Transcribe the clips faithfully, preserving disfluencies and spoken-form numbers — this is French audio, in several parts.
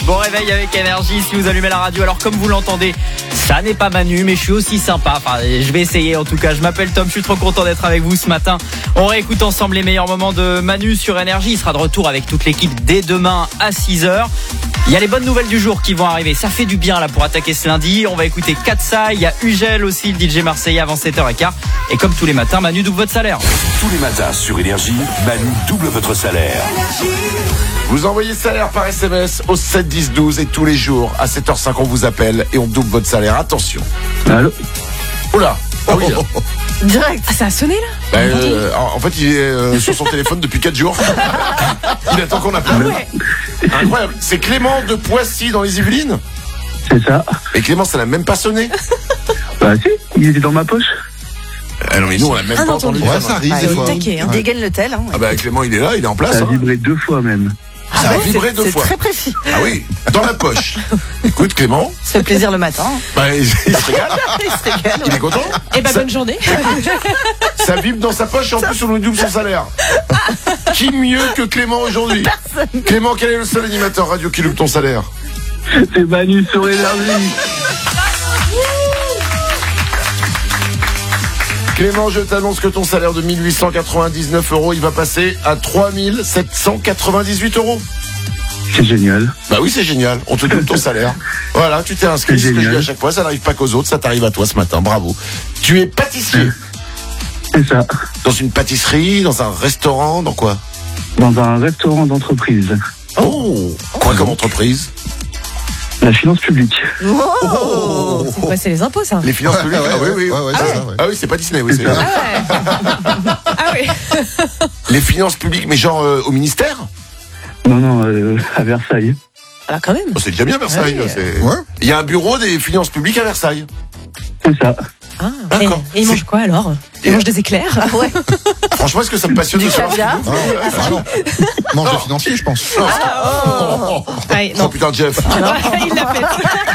Bon réveil avec énergie si vous allumez la radio. Alors comme vous l'entendez, ça n'est pas Manu, mais je suis aussi sympa. Enfin, je vais essayer en tout cas. Je m'appelle Tom, je suis trop content d'être avec vous ce matin. On réécoute ensemble les meilleurs moments de Manu sur énergie. Il sera de retour avec toute l'équipe dès demain à six heures. Il y a les bonnes nouvelles du jour qui vont arriver. Ça fait du bien là pour attaquer ce lundi. On va écouter Katsai, il y a Ugel aussi, le D J marseillais avant sept heures quinze. Et comme tous les matins, Manu double votre salaire. Tous les matins sur Énergie, Manu double votre salaire. Vous envoyez salaire par S M S au sept dix douze et tous les jours à sept heures cinq on vous appelle et on double votre salaire. Attention. Allô. Oula. Ah oui. Direct. Ah, ça a sonné là Bah, euh, en fait, il est euh, sur son téléphone depuis quatre jours. Il attend qu'on appelle. Ah ouais. Incroyable. C'est Clément de Poissy dans les Yvelines. C'est ça. Et Clément, ça n'a même pas sonné. Bah si, il était dans ma poche. Ah non mais nous on l'a même Ah, pas non, entendu. entendu. Ouais, ça arrive Ah, des il est fois. taqué, hein. Il dégaine le tel. Hein. Ah bah Clément il est là, il est en place. Ça a Hein. vibré deux fois même. Ça a vibré deux C'est fois. très précis. Ah oui, dans la poche. Écoute Clément, Ça fait plaisir le matin. bah, il, il se régale. Il se régale, Il ouais. est content. Eh ben, Ça- bonne journée. Ça vibre dans sa poche et en plus on lui double son salaire. Qui mieux que Clément aujourd'hui? Clément, quel est le seul animateur radio qui double ton salaire? C'est Manu sur énergie. Clément, je t'annonce que ton salaire de mille huit cent quatre-vingt-dix-neuf euros, il va passer à trois mille sept cent quatre-vingt-dix-huit euros. C'est génial. Bah oui, c'est génial. On te double ton salaire. Voilà, tu t'es inscrit. C'est C'est ce que je dis génial. à chaque fois. Ça n'arrive pas qu'aux autres. Ça t'arrive à toi ce matin. Bravo. Tu es pâtissier. C'est ça. Dans une pâtisserie, dans un restaurant, dans quoi? Dans un restaurant d'entreprise. Oh, quoi comme entreprise? La finance publique. Oh. C'est quoi, c'est les impôts ça? Les finances publiques. ouais, Ah oui, ouais, oui. ouais, ouais, ah, c'est oui. ça, ouais. Ah oui, c'est pas Disney. Oui, C'est c'est ça. Ah ouais. les finances publiques, mais genre euh, au ministère. Non, non, euh, à Versailles. Ah, quand même. Oh, c'est déjà bien Versailles. Ouais. là, c'est- Ouais. Il y a un bureau des finances publiques à Versailles. C'est ça. Ah, D'accord. et, et ils C'est- mangent quoi alors? Ils Et- mangent des éclairs? Ah ouais. Franchement, est-ce que ça me passionne Du de savoir ce caviar. qu'ils font? Ah non. Mange des financiers, je pense. Oh, Ah, oh, non. putain, Jeff. Il l'a fait.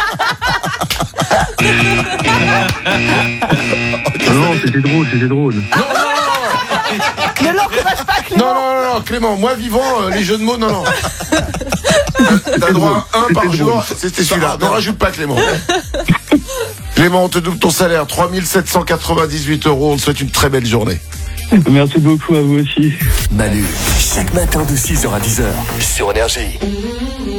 Non, c'était drôle, c'était drôle. Ne l'encourage pas, Clément. Non, non, non, non, Clément, moi vivant, euh, les jeux de mots, non, non. T'as droit à un par C'était jour, drôle. c'était celui-là. Ne rajoute pas, Clément. Clément, on te double ton salaire, trois mille sept cent quatre-vingt-dix-huit euros. On te souhaite une très belle journée. Merci beaucoup à vous aussi. Manu, chaque matin de six heures à dix heures sur Énergie.